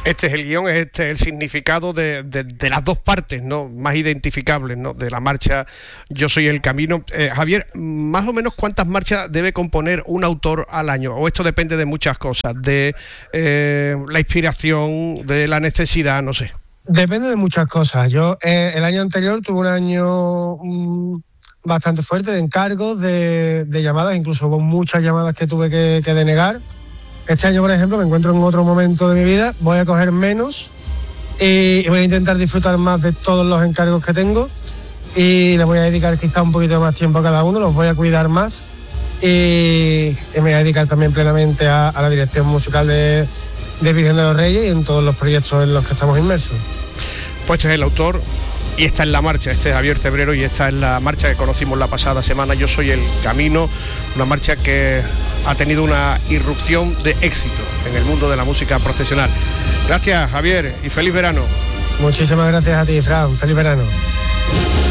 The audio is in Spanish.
Este es el guión, este es el significado de las dos partes, ¿no?, más identificables, ¿no?, de la marcha Yo soy el camino. Javier, más o menos ¿cuántas marchas debe componer un autor al año? ¿O esto depende de muchas cosas? De la inspiración, de la necesidad, no sé. Depende de muchas cosas. Yo el año anterior tuve un año bastante fuerte de encargos, de llamadas, incluso hubo muchas llamadas que tuve que denegar. Este año, por ejemplo, me encuentro en otro momento de mi vida, voy a coger menos y voy a intentar disfrutar más de todos los encargos que tengo y le voy a dedicar quizá un poquito más tiempo a cada uno, los voy a cuidar más y me voy a dedicar también plenamente a la dirección musical de Virgen de los Reyes y en todos los proyectos en los que estamos inmersos. Pues este es el autor y esta es la marcha, este es Javier Cebrero y esta es la marcha que conocimos la pasada semana, Yo soy el camino, una marcha que ha tenido una irrupción de éxito en el mundo de la música profesional. Gracias, Javier, y feliz verano. Muchísimas gracias a ti, Fran, feliz verano.